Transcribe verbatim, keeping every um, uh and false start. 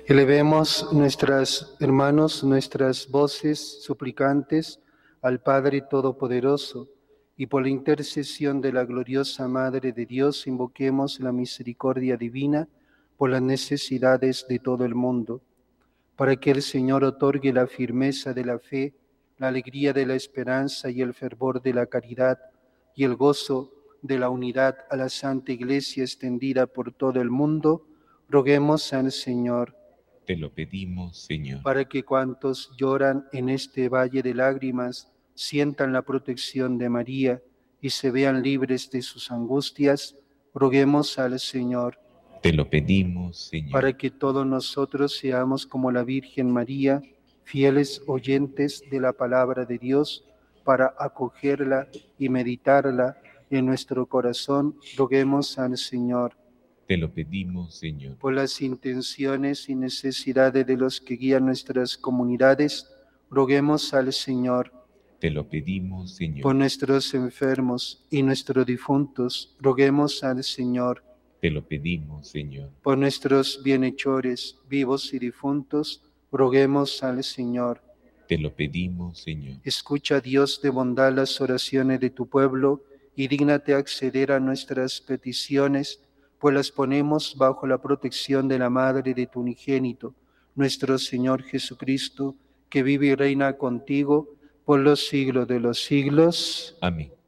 Elevemos nuestras hermanos, nuestras voces suplicantes al Padre Todopoderoso, y por la intercesión de la gloriosa Madre de Dios invoquemos la misericordia divina por las necesidades de todo el mundo, para que el Señor otorgue la firmeza de la fe, la alegría de la esperanza y el fervor de la caridad, y el gozo de la unidad a la Santa Iglesia extendida por todo el mundo. Roguemos al Señor. Te lo pedimos, Señor. Para que cuantos lloran en este valle de lágrimas sientan la protección de María y se vean libres de sus angustias, roguemos al Señor. Te lo pedimos, Señor. Para que todos nosotros seamos como la Virgen María, fieles oyentes de la palabra de Dios, para acogerla y meditarla en nuestro corazón, roguemos al Señor. Te lo pedimos, Señor. Por las intenciones y necesidades de los que guían nuestras comunidades, roguemos al Señor. Te lo pedimos, Señor. Por nuestros enfermos y nuestros difuntos, roguemos al Señor. Te lo pedimos, Señor. Por nuestros bienhechores, vivos y difuntos, roguemos al Señor. Te lo pedimos, Señor. Escucha, Dios de bondad, las oraciones de tu pueblo y dígnate acceder a nuestras peticiones, pues las ponemos bajo la protección de la Madre de tu unigénito, nuestro Señor Jesucristo, que vive y reina contigo por los siglos de los siglos. Amén.